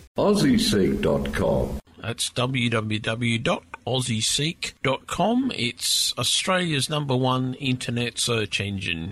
AussieSeek.com. That's www.aussieseek.com. It's Australia's #1 internet search engine.